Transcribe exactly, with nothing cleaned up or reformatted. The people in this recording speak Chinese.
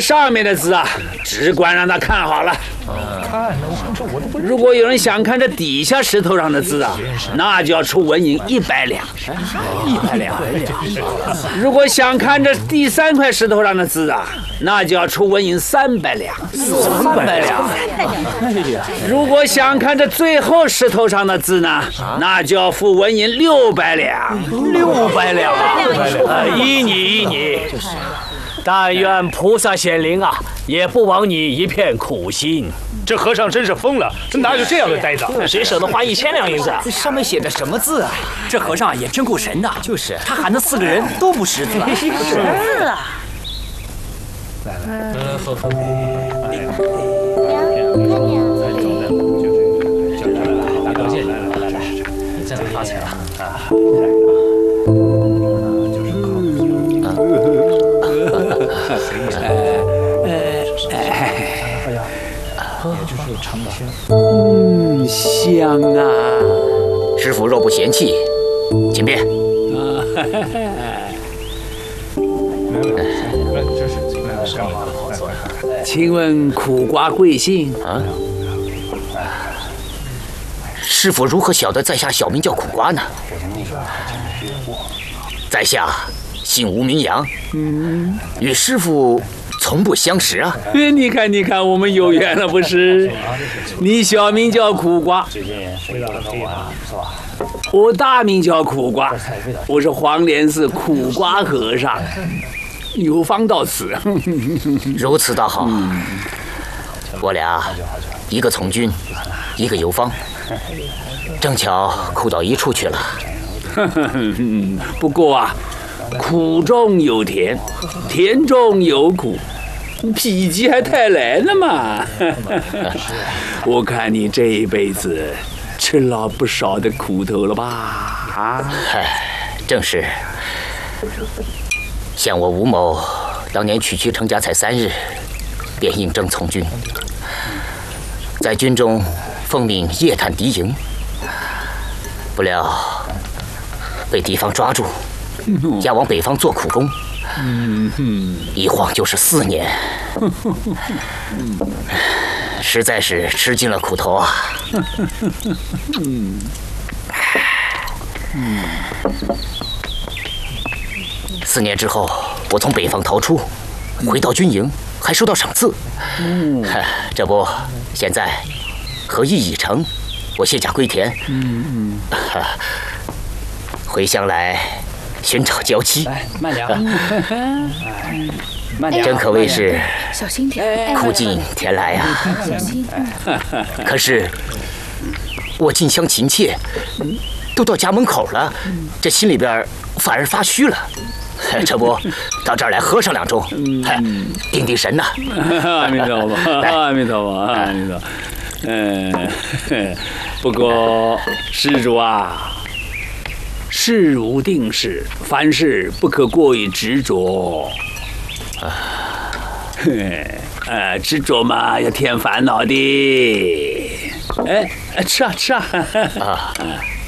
上面的字啊，只管让他看好了。如果有人想看这底下石头上的字啊，那就要出纹银一百两。一百两。如果想看这第三块石头上的字啊，那就要出纹银三百两。三百两。如果想看这最后石头上的字呢，那就要付纹银六百两。 六百两啊！依你依你。但愿菩萨显灵啊，也不枉你一片苦心。 这和尚真是疯了，哪有这样的呆子？ 谁舍得花一千两银子？ 这上面写的什么字啊？ 这和尚也真够神的。 就是， 他喊的四个人都不识字。 识字啊！ 来来，嗯，喝喝。 你真的发财了啊！ 哎呀，也就是尝鲜。嗯，香啊！ 师傅若不嫌弃，请便。 啊，请问苦瓜贵姓？ 啊？师傅如何晓得在下小名叫苦瓜呢？在下姓吴名扬，嗯，与师傅从不相识啊。 你看，你看，我们有缘了，不是？你小名叫苦瓜，我大名叫苦瓜，我是黄莲寺苦瓜和尚。有方到此， 如此倒好。我俩一个从军，一个游方，正巧苦到一处去了。 不过啊，苦中有甜，甜中有苦，否极还泰来了嘛。我看你这一辈子吃了不少的苦头了吧？啊， 唉，正是。像我吴某当年娶妻成家才三日，便应征从军，在军中奉命夜探敌营，不料被敌方抓住，押往北方做苦工，一晃就是四年，实在是吃尽了苦头啊。四年之后，我从北方逃出，回到军营，还收到赏赐。嗯，这不，现在合议已成，我卸甲归田。嗯嗯，回乡来寻找娇妻。 来，慢点。慢点。 真可谓是小心点， 苦尽甜来啊。 小心。 可是我近乡情切，都到家门口了，这心里边反而发虚了。这不，到这儿来喝上两盅，定定神呐！ 阿弥陀佛，阿弥陀佛，阿弥陀佛。嗯，不过施主啊，事无定势，凡事不可过于执着。呃，执着嘛，要添烦恼的。哎，吃啊吃啊！啊。